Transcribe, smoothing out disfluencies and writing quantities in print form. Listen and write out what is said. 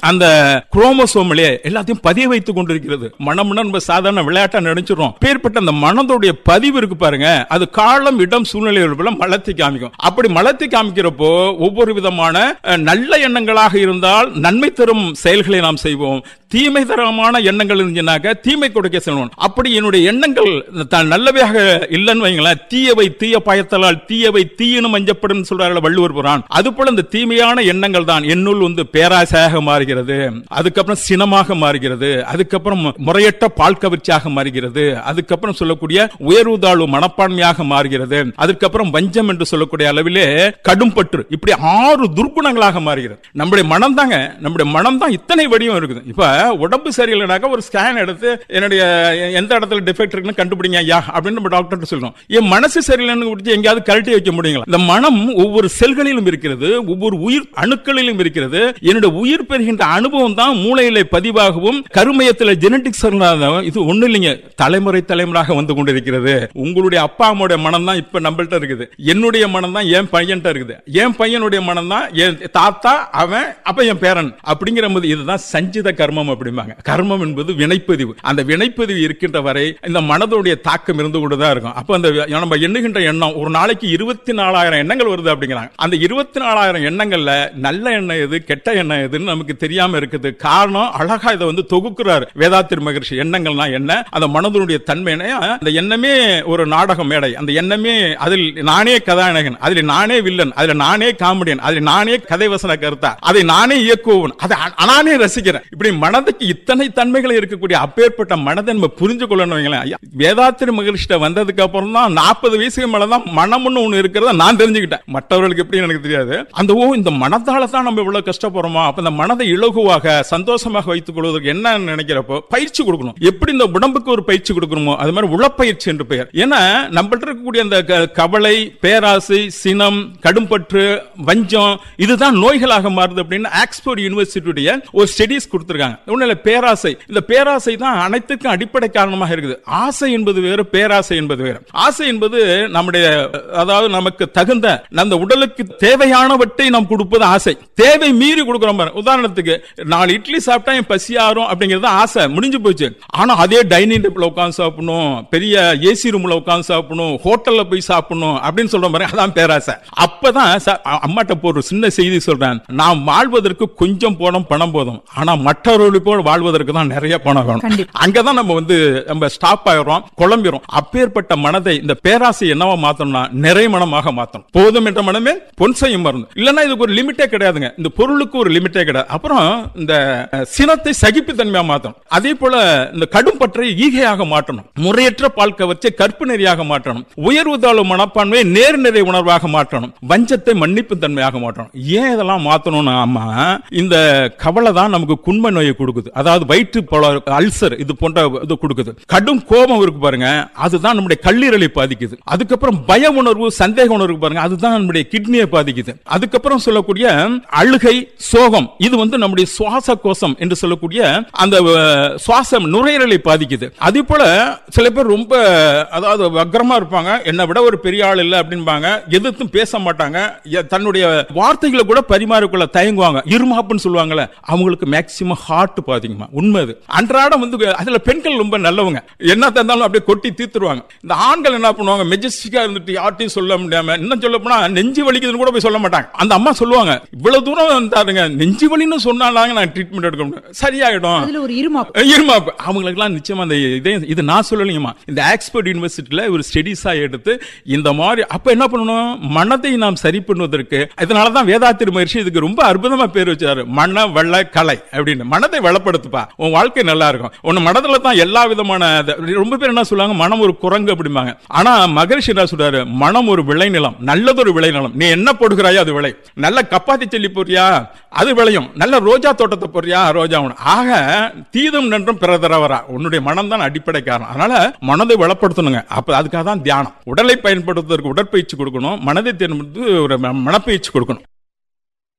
அந்த குரோமோசோமிலே எல்லாத்தையும் பதிய வைத்துக் கொண்டிருக்கிறது. மனம்னா நம்ம சாதாரண விளையாட்டா நினைச்சிடறோம். பேர்பட்ட அந்த மனதோடைய பதிவு இருக்கு பாருங்க, அது காலம் இடம் சூழ்நிலை மலர்த்தி காமிக்கும். அப்படி மலர்த்தி காமிக்கிறப்போ ஒவ்வொரு விதமான நல்ல எண்ணங்களாக இருந்தால் நன்மை தரும் செயல்களை நாம் செய்வோம். தீமை தரமான எண்ணங்கள் இருந்துச்சுனாக்க தீமை கொடுக்க செல்வோம். அப்படி என்னுடைய எண்ணங்கள் நல்லவையாக இல்லைன்னு வைங்களேன், தீயவை தீய பயத்தலால் தீயவை தீயினும் அஞ்சப்படும் சொல்றார்கள் வள்ளுவர் புரான். அதுபோல இந்த தீமையான எண்ணங்கள் தான் என்னுள் பேராசையாக மாறுகிறது, அதுக்கப்புறம் சினமாக மாறுகிறது, அதுக்கப்புறம் முறையற்ற பால் கவர்ச்சியாக மாறுகிறது, அதுக்கப்புறம் சொல்லக்கூடிய உயர்வு தாழ்வு மனப்பான்மையாக மாறுகிறது, அதுக்கப்புறம் வஞ்சம் என்று சொல்லக்கூடிய அளவிலே கடும் பற்று, இப்படி 6 துர்குணங்களாக மாறுகிறது. நம்முடைய மனம் தாங்க, நம்முடைய மனம் தான் இத்தனை வடிவம் இருக்குது. இப்ப உடம்பு சரியில்லைனாக்க ஒரு ஸ்கேன் எடுத்து என்னுடைய எந்த இடத்துல டிஃபெக்ட் இருக்குன்னு கண்டுபிடிங்க ஐயா அப்படின்னு நம்ம டாக்டர் சொல்றோம். என் மனசு சரியில்லைன்னு எங்கேயாவது கழட்டி வைக்க முடியுங்களா? இந்த மனம் ஒவ்வொரு செல்களிலும் இருக்கிறது, ஒவ்வொரு உயிர் அணுக்களிலும் இருக்கிறது. என்னுடைய உயிர் பெறுகின்ற அனுபவம் தான் மூளையிலே பதிவாகவும் கருமையத்தில் ஜெனடிக்ஸ் இது ஒண்ணு இல்லைங்க, தலைமுறை தலைமுறையாக வந்து கொண்டிருக்கிறது. உங்களுடைய அப்பா அம்மாவுடைய மனம் தான் இப்ப நம்மள்ட்ட இருக்குது, என்னுடைய மனம் தான் என் பையன்ட்ட இருக்குது, என் பையனுடைய மனம் தான் என் தாத்தா, அவன் அப்ப என் பேரன் அப்படிங்கிற போது இதுதான் சஞ்சித கர்மம் அப்படிம்பாங்க. கர்மம் என்பது வினைப்பதிவு. அந்த வினைப்பதிவு இருக்கின்ற வரை இந்த மனதுடைய தாக்கம் இருந்து கொண்டுதான் இருக்கும். அப்ப அந்த நம்ம எண்ணுகின்ற எண்ணம் ஒரு நாளைக்கு 24,000 எண்ணங்கள் வருது அப்படிங்கிறாங்க. அந்த 24,000 எண்ணங்கள்ல நல்ல எண்ணம் எது கெட்ட எண்ணம் எதுன்னு நமக்கு தெரியாம இருக்குது. காரணம் அழகா இதை தொகுக்கிறார் வேதாத்திரி மகரிஷி. எண்ணங்கள்னா என்ன, அந்த மனதுடைய தன்மை, அந்த எண்ணமே ஒரு நாடக மேடை, அந்த எண்ணமே அதில் நானே கதாநாயகன், அதில் நானே வில்லன், அதில் நானே காமெடியன், அதில் நானே கதை வசன கருத்தா, அதை நானே இயக்குவன், அதை நானே ரசிக்கிறேன். இப்படி மனதுக்கு இத்தனை தன்மைகள் இருக்கக்கூடிய அப்பேற்பட்ட மனதை நம்ம புரிஞ்சு கொள்ளணும். வேதாத்திரி மகரிஷிட்ட வந்ததுக்கு அப்புறம் தான் 40 வயசுக்கு மேலதான் மனம்னு ஒண்ணு இருக்கிறத நான் தெரிஞ்சுக்கிட்டேன். மற்றவர்களுக்கு எப்படி எனக்கு தெரியாது. அந்த இந்த மனதால தான் நம்ம இவ்வளவு கஷ்டப்படுறோமா, அப்ப இந்த மனதை இலகுவாக சந்தோஷமாக வைத்துக் கொள்வதற்கு என்ன நினைக்கிறப்போ பயிற்சி கொடுக்கணும். எப்படி இந்த உடம்புக்கு ஒரு பயிற்சி கொடுக்கணுமோ அது மாதிரி உளப்பயிற்சி என்று பெயர். ஏன்னா நம்மள்ட்ட இருக்கக்கூடிய அந்த கவலை, பேராசை, சினம், கடும்பற்று, வஞ்சம் இதுதான் நோய்களாக மாறுது அப்படின்னு ஆக்ஸ்போர்ட் யூனிவர்சிட்டியுடைய ஒரு ஸ்டடிஸ் கொடுத்திருக்காங்க. உண்மையில பேராசை, இந்த பேராசை தான் அனைத்துக்கும் அடிப்படை காரணமாக இருக்குது. ஆசை என்பது வேறு, பேராசை என்பது வேறு. ஆசை என்பது நம்முடைய, அதாவது நமக்கு தகுந்த அந்த உடலுக்கு தேவையானவற்றை நாம் கொடுப்பது ஆசை. தேவை மீறி கொடுக்கிறோம். உதாரணத்துக்கு 4 இட்லி சாப்பிட்டா என் பசி ஆறும் அப்படிங்கிறது ஆசை, முடிஞ்சு போச்சு. ஆனா அதே டைனிங் டேபிள்ல உட்கார்ந்து சாப்பிடணும், பெரிய ஏசி ரூம்ல உட்கார்ந்து சாப்பிடணும், ஹோட்டல்ல போய் சாப்பிடணும் அப்படின்னு சொல்ற மாதிரி அதான் பேராசை. அப்பதான் அம்மாட்ட போற சின்ன செய்தி சொல்றேன், நாம் வாழ்வதற்கு கொஞ்சம் பணம் போதும், ஆனா மற்றவர்கள் போல் வாழ்வதற்கு தான் நிறைய பணம் வேணும். அங்கதான் நம்ம ஸ்டாப் ஆயிரும், குழம்பிரும். அப்பேற்பட்ட மனதை இந்த பேராசை என்னவா மாத்தணும்னா நிறை மனமாக மாத்தணும். போதும் என்ற மனமே பொன் செய்யும் மருந்து. இல்லன்னா இதுக்கு ஒரு லிமிட்டே கிடையாதுங்க, இந்த பொருளுக்கு ஒரு லிமிட்டே கிடையாது. அப்புறம் இந்த சினத்தை சகிப்புத்தன்மையா மாத்தணும். அதே போல இந்த கடும் பற்றை ஈகையாக மாற்றணும், முறையற்ற பால் கவர்ச்சியை கற்பு நெறியாக மாற்றணும், உயர்வு தாழ்வு மனப்பான்மையை நேர்நிறை உணர்வாக மாற்றணும், வஞ்சத்தை மன்னிப்பு தன்மையாக மாற்றணும். ஏன் இதெல்லாம் மாத்தணும்னா, இந்த கவலை தான் நமக்கு குண்ம நோயை கொடுக்குது, அதாவது வயிற்று அல்சர் இது போன்ற இது கொடுக்குது. கடும் கோபம் இருக்கு பாருங்க, அதுதான் நம்முடைய கல்லீரலை பாதிக்குது. அதுக்கப்புறம் பய உணர்வு, சந்தேக உணர்வு பாருங்க, அதுதான் நம்முடைய கிட்னியை பாதிக்குது. அதுக்கப்புறம் சொல்லக்கூடிய அழுகை, சோகம், இது நம்முடைய சுவாச கோஷம் என்று சொல்லக்கூடிய அந்த சுவாசம் நுரையீரலை பாதிக்குது. அதே போல சில பேர் ரொம்ப, அதாவது வக்ரமா இருப்பாங்க, என்னை விட ஒரு பெரிய ஆள் இல்லை அப்படின்பாங்க, எதிர்த்தும் பேச மாட்டாங்க, தன்னுடைய வார்த்தைகளை கூட பரிமாறிக்கொள்ள தயங்குவாங்க, இருமாப்புன்னு சொல்லுவாங்கல்ல, அவங்களுக்கு மேக்சிமம் ஹார்ட் பாதிக்குமா. உண்மை அது. அன்றாடம் அதுல பெண்கள் ரொம்ப நல்லவங்க, என்ன தந்தாலும் அப்படியே கொட்டி தீர்த்துருவாங்க. இந்த ஆண்கள் என்ன பண்ணுவாங்க, மெஜஸ்டிக்கா இருந்துட்டு யார்ட்டையும் சொல்ல முடியாம, இன்னும் சொல்ல போனா நெஞ்சு வலிக்குதுன்னு கூட போய் சொல்ல மாட்டாங்க. அந்த அம்மா சொல்லுவாங்க, இவ்வளவு தூரம் வந்தாருங்க, நெஞ்சு வலின்னு சொன்னாங்க, நான் ட்ரீட்மெண்ட் எடுக்கணும், சரியாயிடும். இருமாப்பு அவங்களுக்கு எல்லாம் நிச்சயமா இது நான் சொல்லலைங்கம்மா, இந்த ஆக்ஸ்போர்ட் யூனிவர்சிட்டியில ஒரு ஸ்டடிஸா எடுத்து இந்த மாதிரி. அப்ப என்ன பண்ணணும், மனதை நாம் சரி பண்ணுவதற்கு, இதனாலதான் வேதாத்திரி மகரிஷி இதுக்கு ரொம்ப அற்புதமா பேர் வச்சாரு, மன வள கலை அப்படின்னு. மனதை வளப்படுத்துப்பா, உன் வாழ்க்கை நல்லா இருக்கும். உன் மனதுல தான் எல்லா விதமான, ரொம்ப பேர் என்ன சொல்லுவாங்க, மனம் ஒரு குரங்கு அப்படிம்பாங்க. ஆனா மகரிஷி என்ன சொல்றாரு, மனம் ஒரு விளைநிலம், நல்லதொரு விளைநிலம். நீ என்ன போடுகிறாயோ அது விளை. நல்ல கப்பாத்தி செல்லி போறியா அது விளையும், நல்ல ரோஜா தோட்டத்தை போறியா ரோஜா. ஆக தீதும் நன்றும் பிறதரவரா, உன்னுடைய மனம் தான் அடிப்படை காரணம். அதனால மனதை வளப்படுத்தணுங்க. அப்ப அதுக்காக தான் தியானம். உடலை பயன்படுத்துவதற்கு உடற்பயிற்சி கொடுக்கணும், மனதை தேர்ந்தெடுத்து ஒரு மனப்பயிற்சி கொடுக்கணும்.